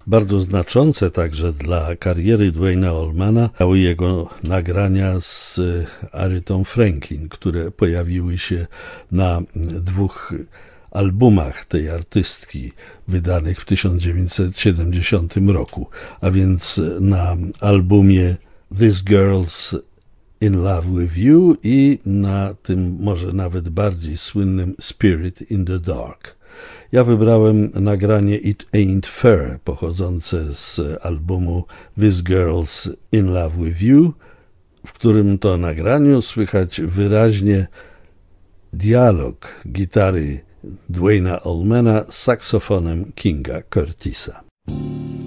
Bardzo znaczące także dla kariery Duane'a Allmana były jego nagrania z Aretą Franklin, które pojawiły się na 2 albumach tej artystki wydanych w 1970 roku, a więc na albumie This Girl's in Love with You i na tym może nawet bardziej słynnym Spirit in the Dark. Ja wybrałem nagranie It Ain't Fair, pochodzące z albumu This Girl's in Love with You, w którym to nagraniu słychać wyraźnie dialog gitary Duane'a Allmana z saksofonem Kinga Curtisa.